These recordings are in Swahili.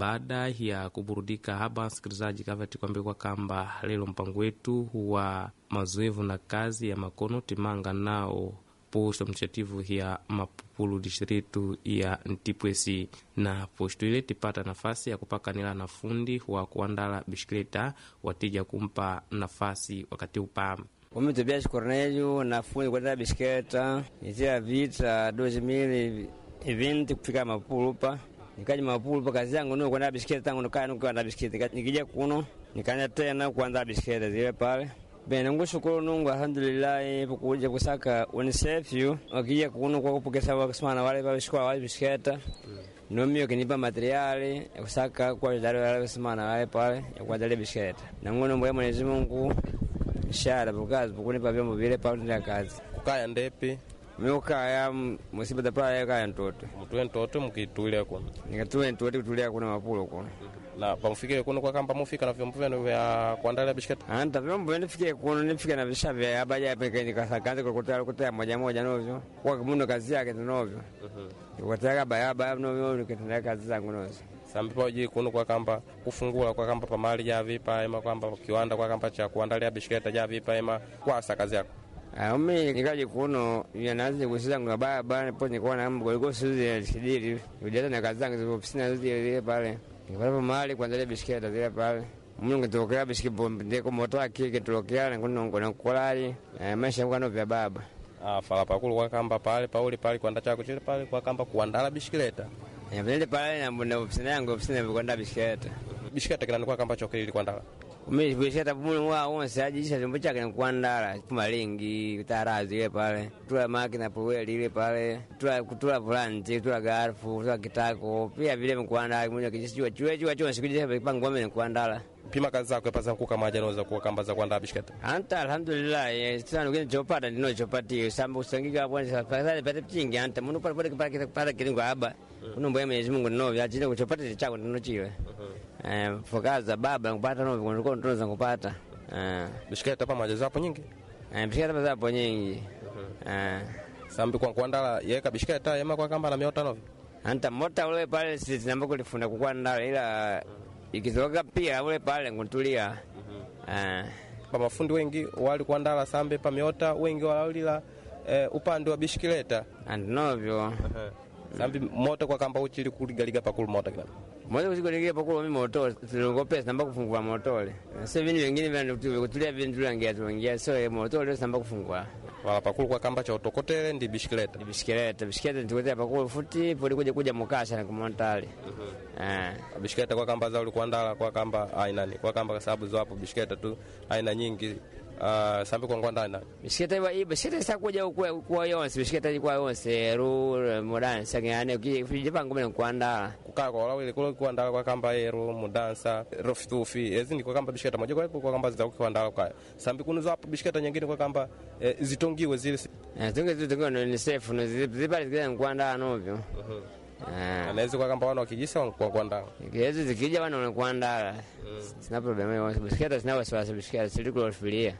baada ya kuburudika hapa msikilizaji, kavati kwambia kwa kamba lelo mpango wetu wa mazoevu na kazi ya makono timanga nao posto mchativu ya mapupulu distritu ya Ntipwesi, na posto ile tipata nafasi ya kupakanila na fundi wa kuandala bisikleta watija kumpa nafasi wakati upama Umi Tobias Cornelio na fundi kuandala bisikleta itia vita 2020 kufika Mapulupa. Nikaji Mapulupa kazi yangu nuko kuandala bisikleta tangu nuko kuandala bisikleta. Nikija kuno nikanya tena kuandala bisikleta zile pale. Bene ngushukuru Mungu alhamdulillah pokuja kusaka UNICEF wakija kuno kwa kupokeza wakismana wale babishikwa wale bisikleta. Nomio kinipa materiali ya kusaka kwa wale wasimana wale pale ya kuandala bisikleta. Na ngono mbaya Mwenyezi Mungu shara bukazi bukunipa vyombo vile pale ndio kazi. Kukaya ndepi Mukaya musiba da pale kaya ntoto. Mutwe ntoto mukitulia kuno. Nikatue ntoto kutulia kuna Mapulo kuno. Na pamfike kuno kwa kamba mufika na vyombo vyenu vya kuandala bisikleta. Anta vyombo nifike kuno nifike na visha vya abaja peke nikasakanza kukutea moja novyo. Kwa mundo kazi yake novyo. Kutaka baya novyo nikatenda kazi zangu novyo. Sambipa uji kuno kwa kamba kufungula kwa kamba pamali ya vipa ema kwamba kiwanda kwa kamba cha kuandalia bisikleta ya vipa ema kwa kazi yako. Umi nikaji kuno yanaanza kusiza ngwa baba po nikuwa na mgogo suzi sidiri. Ujata na kazi zangu ofisina zile pale. Nikapo mahali kuandalia bisikleta zile pale. Mungu tokea bisikleta ndiko moto yake kitokea na kuna kulali. Maisha ngano vya baba. Fala pakulu kwa kamba pale kuanda chako chile pale kwa kamba kuandala bisikleta. Vile pale na mbona ofisina yangu ofisina kuanda bisikleta. Bisikleta kila kwa kamba chokili ili kuandala. Umi bisikleta pumu wa onse ajisha chombo chake ni kuandala malingi tarazi ile pale. Tula makina poweli ile pale. Tula volanti, tula garfu, tula kitako. Pia vile mkuandala mmoja kijisiwa chuo sikujisha pango mimi kuandala. Pima kazi zako pesa kuka maja noza kwa kamba za kuandala bisikleta. Anta alhamdulillah sana ngine chopata ndino chopati sambu kusangika hapo sasa pata pingi anta muno pale kilingo haba. Kuno mboya Mwenyezi Mungu no vyachile kuchopata chako ndino chiwe. Fokaza baba ngupata no vikono ndoza ngupata. Bisikleta pa maja zapo nyingi. Bisikleta zapo nyingi. Sambi kwa kuandala yeka bisikleta yema kwa kamba na miota novi. Anta mota ule pale sisi namba kulifunda kuandala ila ikizoka pia ule pale ngutulia. Pa mafundi wengi wali kuandala sambe pa miota wengi walila upande wa bisikleta. Andinovyo. Sambi moto kwa kamba uchili kuligaliga pakulu moto kila. Moto kuligaliga pakulu mimi moto tulongopesa namba kufungua motole. Sasa vini wengine vya kutulia vindu langia tuingia so motole namba kufungua. Wala pakulu kwa kamba cha otokotele ndi bisikleta. Bisikleta ndikotea pakulu futi poli kuja mukasha na kumontali. Bisikleta kwa kamba za uli kuandala kwa kamba aina ni kwa kamba kwa sababu zapo bisikleta tu aina nyingi. Sambi kwa kuandala na bisikleta iba bisikleta kuja kwa yonse bisikleta kwa yonse ru modern sangane ukijipanga ngombe kuandala kukaa kwa wale kule kuandala kwa kamba ero mudansa rofitufi ezi ni kwa kamba bisikleta moja kwa kamba za kuandala kwa sambi kunuzo hapo bisikleta nyingine kwa kamba zitongiwe zile zitongiwe ni safe no zibali zikija kuandala novyo. Anaweza kwa kamba wana wakijisa kwa kuandala. Hizo zikija wana wanakuandala. Sina problem hiyo. Bisikleta sina wasiwasi bisikleta siliko fikiria.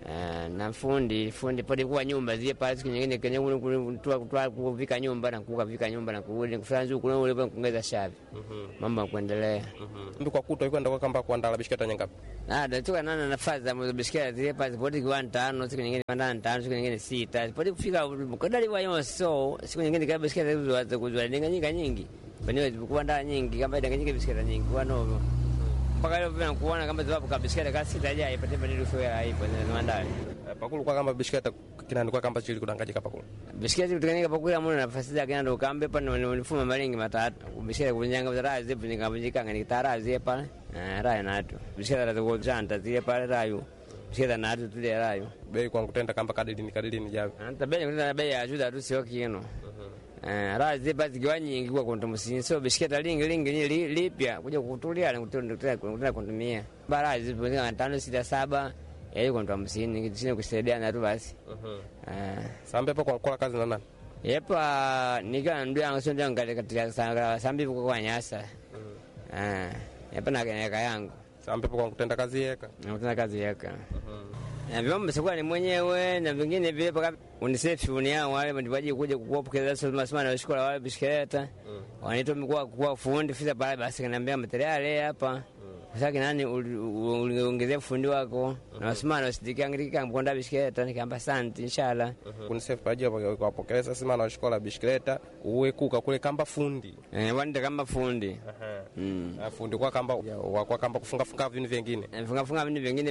Na fundi podi kwa nyumba zile pale siku nyingine kwenye kutoa kuvika nyumba na kuvika nyumba na kurudi kufanza kuna ule kuongeza shavi. Mambo kuendelea. Ndio kwa kuto iko ndako kamba kuandala bisikleta nyingapi. Ndio nana nafasi za bisikleta zile pale podi kwa 5 siku nyingine 5 siku nyingine 6 podi kufika mkodali wa yao so siku nyingine kama bisikleta hizo kuzwa nyingi. Baniwe kuandala nyingi kama nyingi bisikleta nyingi kwa novo. Mpaka leo vile kuona kama sababu kabisa bisikleta kasi taja ipate badili fea haipo na ndani. Pakulu kwa kamba bisikleta kinani kwa kamba chili kudanganyika pakulu. Bisikleta kutanganika pakulu mwana nafasi yake ndo kambe pa nilifuma malingi matatu. Bisikleta kunyanga zarazi zipo nikavunjika ngani tarazi hapa. Raya natu. Bisikleta za kujanta zile pale rayu. Bisikleta natu tule rayu. Bei kwa kutenda kamba kadili ni javi. Anta bei kutenda bei ajuda tu sio kieno. Razi basi kwa nyingi kwa kontomusini so bisikleta lingi lipya kuja kutulia na kutenda kuntumia. Barazi zipo 5 6 7 yeye kwa 50 kisine kusaidia na tu basi. Sambe hapo kwa kazi na nani? Yepa nika ndio yangu ndio katika sambi kwa nyasa. Yepa na yangu. Sambe hapo kwa kutenda kazi yeka. Na kutenda kazi yeka. Na vyombo sikuwa ni mwenyewe na vingine vile paka UNICEF uniao wale ndiwaje kuja kukuopokeza sasa na shikola wale bishiketa. Wanaitwa mkuu kwa fundi fisa pale basi kaniambia materiali hapa. Sasa nani uliongezea fundi wako na wasimana usidikangrika mkonda bishiketa nikampa asante inshallah. UNICEF paje kuwapokeza sasa na shikola bishiketa uwe kuka kule kamba fundi. Wanda kamba fundi. Fundi kwa kamba kufunga vinu vingine. Funga vinu vingine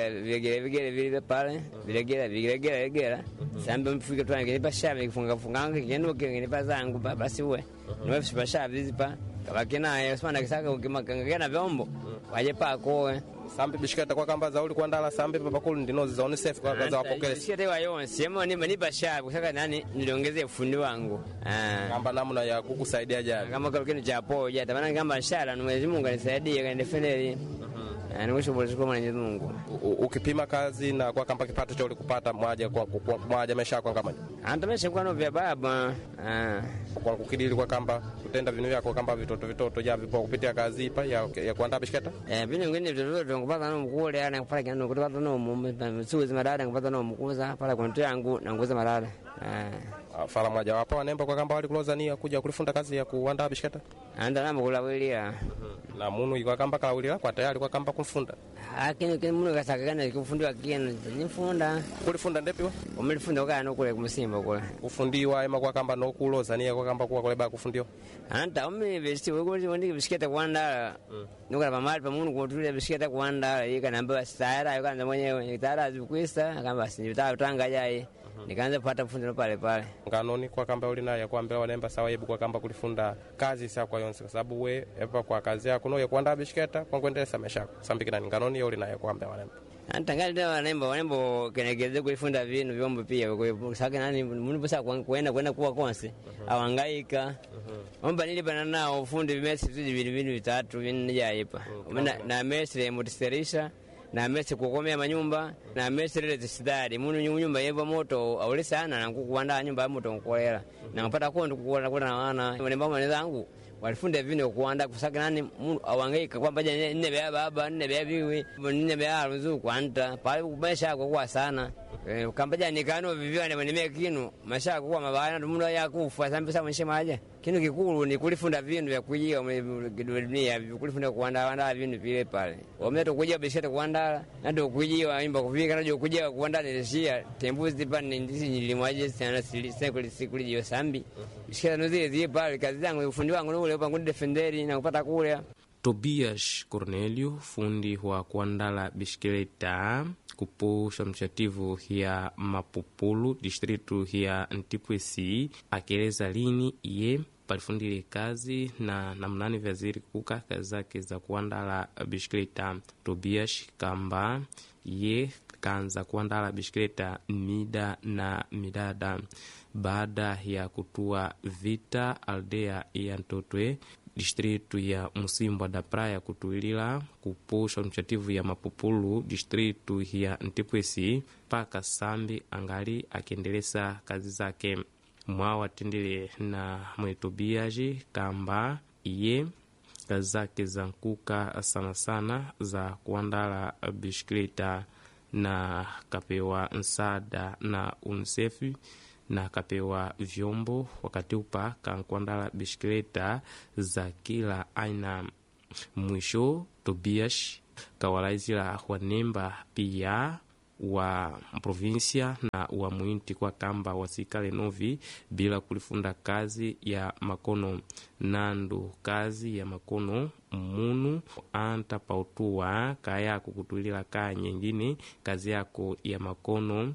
vile pale vilegera. Samba mfike tu angenipa shavi kufunga kiendo kingenipa zangu basi uwe. Niwe sipa shavi zipa. Kabakina Osman kisaka ukimakangana vyombo waje pako sambi bishiketa kwa kamba za uli kuandala sambi papakulu ndinozi za UNICEF kwa za wapokele bishiketa wa yonse sema ni manipa shabu kusaka nani niliongezea fundi wangu kamba namna ya kukusaidia jana kama kwa kitu cha poja tamana kamba shala na Mwenyezi Mungu anisaidie kanifeneli nimeshughulika kwa Mwenyezi Mungu. Ukipima kazi na kwa kamba kipato cha ulikupata mwaja mesha kwa kama antamesha kwa no vya baba kwa kukidili kwa kamba kutenda vinu vyako kamba vitoto ja vipo kupitia kazi ipa ya kuandaa bishiketa vile ngine vitoto ngupata no mkule ana kupata kiano kutoka no msuzi madada ngupata no mkuza pala kwa nto yangu na nguza madada fala mmoja wapo wanemba kwa kamba walikuloza nia kuja kulifunda kazi ya kuandaa bishiketa anda namba kulawilia na munu iko kamba kalawilira kwa tayari kwa kamba kumfunda akini munu kasakana kufundiwa kieno nifunda kulifunda ndepi wa umefunda kana kule kumsimba kule kufundiwa ema kwa kamba no kuloza nia kwa kamba kwa kule ba kufundiwa anta umevesti wewe ndi bishiketa kuanda nuka pamali pa munu kutulia bishiketa kuanda yika namba stara yaka mwenyewe stara zikwisa kamba sinitaka utanga jai nikaanza kupata fundiro pale nganoni kwa kamba uli naye kuambia wanemba sawa yebu kwa kamba kulifunda kazi sa kwa yonse kwa sababu we epa kwa kazi yako no ya kuandaa bishiketa kwa kuendeleza maisha yako sambikina nganoni uli naye kuambia wanemba antangali ndio wanemba kenegeze kulifunda vinu vyombo pia kwa sababu nani munu pesa kwenda kuwa konse awangaika omba nili bana nao fundi vimesi vinu vitatu vinne jaipa na mesre mutisterisha na mesi kukomea manyumba na mesi lele zisidari munu nyumba yeva moto aule sana na kukuanda nyumba ya moto nkolera na ngapata kondo kukuanda na wana wanemba wanezangu walifunde vino kuanda kusaka nani munu awangaika kwamba je nne bya baba nne bya biwi nne bya ruzu kwanta pale kubesha kwa sana kambaja nikano vivyo na manime kinu masha kwa mabaya na munu ya kufa sambi sa mshema aje kinu kikulu ni kulifunda vinu vya kujia dunia kulifunda kuanda vinu vile pale wameto kujia bisheta kuanda ndio kujia imba kufika ndio kujia kuanda nilishia tembuzi pani ndisi nilimwaje sana sikuli hiyo sambi bisheta nozile pale kazi zangu ufundi wangu ule upa defenderi na kupata kule Tobias Cornelio fundi wa kuandala bishikileta kupusha mchativu ya Mapupulu distritu ya Ntipwesi akieleza lini ye palifundile kazi na namnani vyaziri kuka kazi zake za kuandala bishikileta. Tobias kamba ye kanza kuandala bishikileta mida na midada baada ya kutua vita aldea ya Ntotwe distritu ya Musimbwa da Praia kutuilila kupusha mchativu ya Mapupulu distritu ya Ntipwesi paka sambi angali akiendeleza kazi zake mwawa tendele na mwetobiaji kamba iye kazi zake za nkuka sana za kuandala bishikileta na kapewa nsada na UNICEF na kapewa vyombo wakati upa kankuandala bishikileta za kila aina. Mwisho Tobias kawalaizila wanemba pia wa provinsia na wa muinti kwa kamba wasikale novi bila kulifunda kazi ya makono nando kazi ya makono munu anta pautua kaya kukutulila kaya nyingine kazi yako ya makono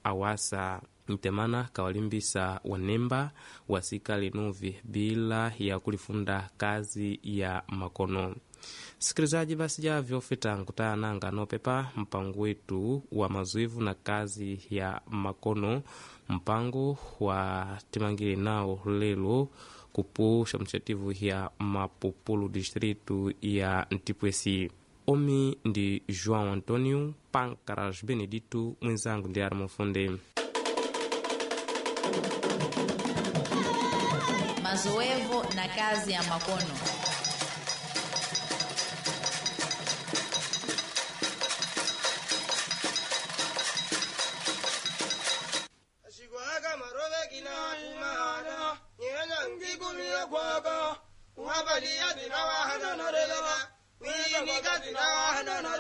awasa Ntemana kawalimbisa wanemba wasikale novi bila ya kulifunda kazi ya makono. Sikilizaji basi javyo fita nkutana nanga no pepa mpango wetu wa mazoevu na kazi ya makono mpango wa timangile nao lelo kupusha mchativu ya Mapupulu distritu ya Ntipwesi. Omi ndi João Antonio Pancaras Benedito mwenzangu ndi Aramufunde. Mazoevu na kazi ya makono. kazi na wahano norela. Wini kazi na wahano norela.